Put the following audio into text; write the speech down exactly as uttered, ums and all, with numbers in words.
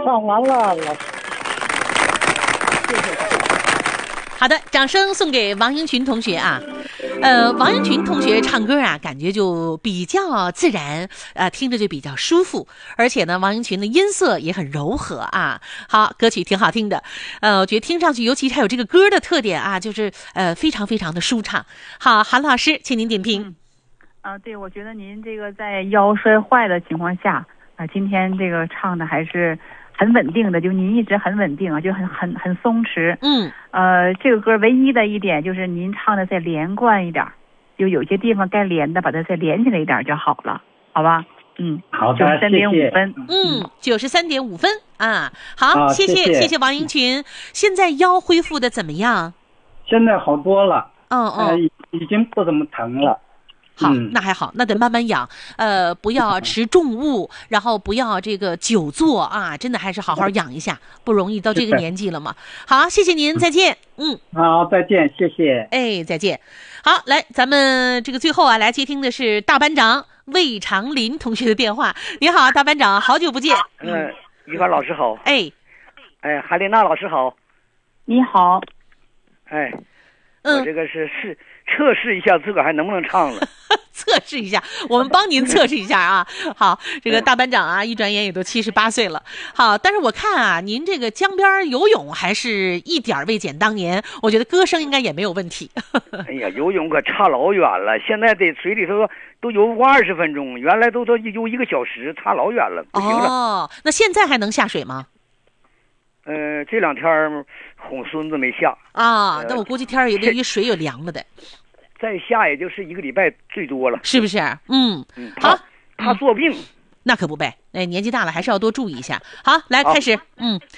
唱完了，老师。谢谢。 好的，掌声送给王英群同学啊。呃，王英群同学唱歌啊，感觉就比较自然，呃，听着就比较舒服，而且呢，王英群的音色也很柔和啊。好，歌曲挺好听的，呃，我觉得听上去，尤其还有这个歌的特点啊，就是呃，非常非常的舒畅。好，韩老师，请您点评。 嗯，啊、呃，对，我觉得您这个在腰摔坏的情况下啊、呃，今天这个唱的还是很稳定的，就您一直很稳定啊，就很很很松弛。 嗯， 呃，这个歌唯一的一点就是您唱的再连贯一点，就有些地方该连的把它再连起来一点就好了，好吧？嗯， 好的， 三点五分。 嗯，九十三点五分啊。好， 啊、 谢谢谢谢谢谢王英群。现在腰恢复的怎么样？ 现在好多了。 嗯嗯、 呃，已经不怎么疼了。 好， 嗯、 那还好，那得慢慢养，呃，不要吃重物，然后不要这个久坐啊，真的还是好好养一下，不容易，到这个年纪了嘛。好，谢谢您，再见。嗯， 好，再见，谢谢。 哎，再见。好，来，咱们这个最后啊，来接听的是大班长魏长林同学的电话。你好，大班长，好久不见。 嗯，于凡老师好。 哎， 哎，海丽娜老师好。 你好。 哎， 嗯， 我这个是试测试一下自个儿还能不能唱了。 测试一下，我们帮您测试一下啊。好，这个大班长啊，一转眼也都七十八岁了。好，但是我看啊，您这个江边游泳还是一点未减当年，我觉得歌声应该也没有问题。 哎呀，游泳可差老远了，现在得水里头都游过二十分钟，原来都都游一个小时，差老远了，不行了。 哦，那现在还能下水吗？ 呃，这两天哄孙子没下啊，那我估计天儿有这一水有凉了的。 再下也就是一个礼拜最多了， 是不是？嗯， 嗯， 好， 怕作病、 嗯，那可不呗，哎，年纪大了还是要多注意一下。好，来开始，嗯。